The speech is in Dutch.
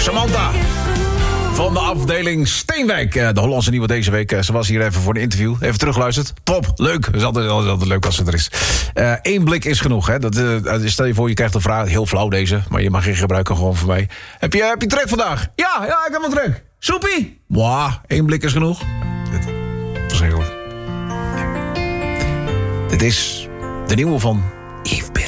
Samantha van de afdeling Steenwijk. De Hollandse Nieuwe deze week. Ze was hier even voor een interview. Even teruggeluisterd. Top, leuk. Het is altijd leuk als ze er is. 1 blik is genoeg. Hè? Stel je voor, je krijgt een vraag. Heel flauw deze, maar je mag geen gebruiken gewoon voor mij. Heb je trek vandaag? Ja, ik heb wel trek. Soepie? Wow, 1 blik is genoeg. Verschrikkelijk. Dit is de nieuwe van Yves Bergen.